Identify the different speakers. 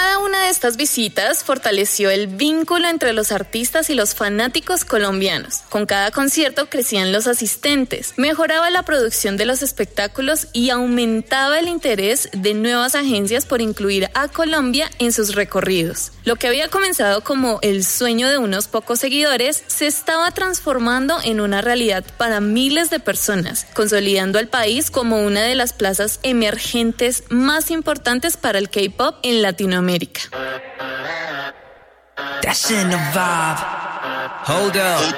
Speaker 1: Cada una de estas visitas fortaleció el vínculo entre los artistas y los fanáticos colombianos. Con cada concierto crecían los asistentes, mejoraba la producción de los espectáculos y aumentaba el interés de nuevas agencias por incluir a Colombia en sus recorridos. Lo que había comenzado como el sueño de unos pocos seguidores se estaba transformando en una realidad para miles de personas, consolidando al país como una de las plazas emergentes más importantes para el K-pop en Latinoamérica.
Speaker 2: That's in the vibe. Hold up.